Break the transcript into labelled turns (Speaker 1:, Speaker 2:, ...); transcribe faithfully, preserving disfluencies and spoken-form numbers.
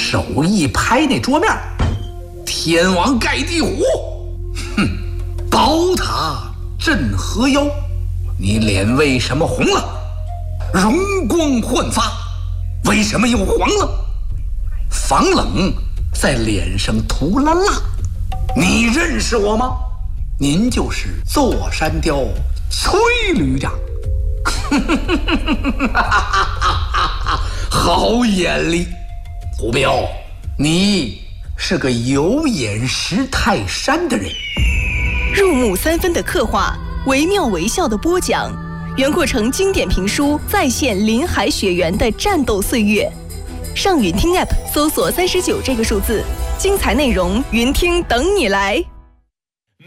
Speaker 1: 手一拍那桌面，天王盖地虎，哼，宝塔镇河妖，你脸为什么红了？容光焕发，为什么又黄了？防冷在脸上涂了蜡，你认识我吗？您就是座山雕崔旅长。好眼力，虎彪，你是个有眼识泰山的人。
Speaker 2: 入木三分的刻画，惟妙惟肖的播讲，袁阔成经典评书再现林海雪原的战斗岁月。上云听 App 搜索三十九这个数字，精彩内容云听等你来。